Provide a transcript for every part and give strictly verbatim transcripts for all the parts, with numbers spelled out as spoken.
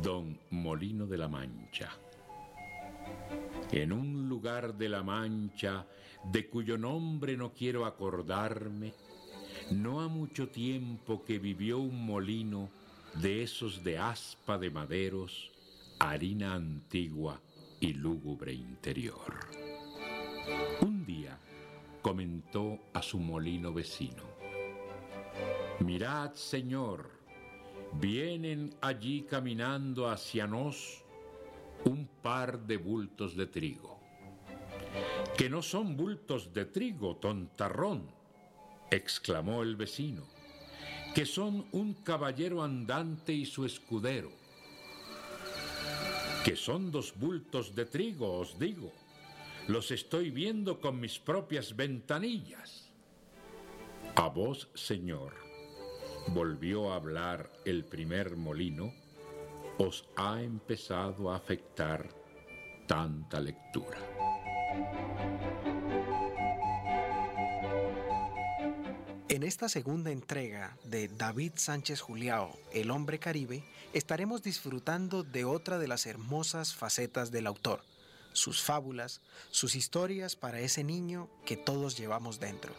Don Molino de la Mancha. En un lugar de la Mancha, de cuyo nombre no quiero acordarme, no ha mucho tiempo que vivió un molino de esos de aspa de maderos, harina antigua y lúgubre interior. Un día comentó a su molino vecino: «Mirad, señor, vienen allí caminando hacia nos un par de bultos de trigo». «Que no son bultos de trigo, tontarrón», exclamó el vecino, «que son un caballero andante y su escudero». «Que son dos bultos de trigo, os digo, los estoy viendo con mis propias ventanillas». «A vos, señor», volvió a hablar el primer molino, «os ha empezado a afectar tanta lectura». En esta segunda entrega de David Sánchez Juliao, El hombre caribe, estaremos disfrutando de otra de las hermosas facetas del autor, sus fábulas, sus historias para ese niño que todos llevamos dentro.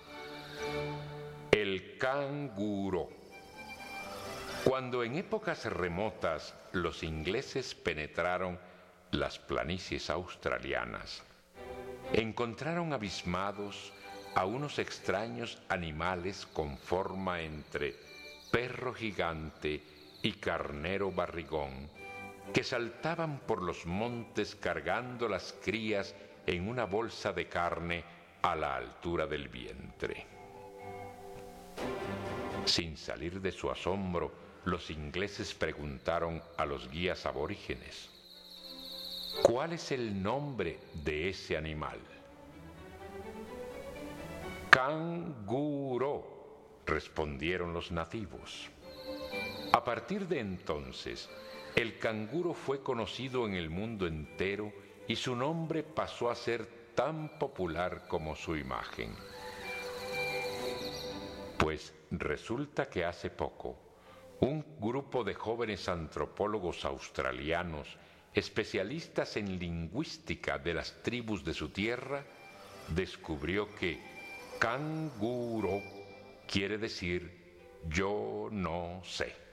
El canguro. Cuando en épocas remotas los ingleses penetraron las planicies australianas, encontraron abismados a unos extraños animales con forma entre perro gigante y carnero barrigón, que saltaban por los montes cargando las crías en una bolsa de carne a la altura del vientre. Sin salir de su asombro, los ingleses preguntaron a los guías aborígenes: ¿cuál es el nombre de ese animal? «Canguro», respondieron los nativos. A partir de entonces, el canguro fue conocido en el mundo entero y su nombre pasó a ser tan popular como su imagen. Pues resulta que hace poco, un grupo de jóvenes antropólogos australianos, especialistas en lingüística de las tribus de su tierra, descubrió que canguro quiere decir yo no sé.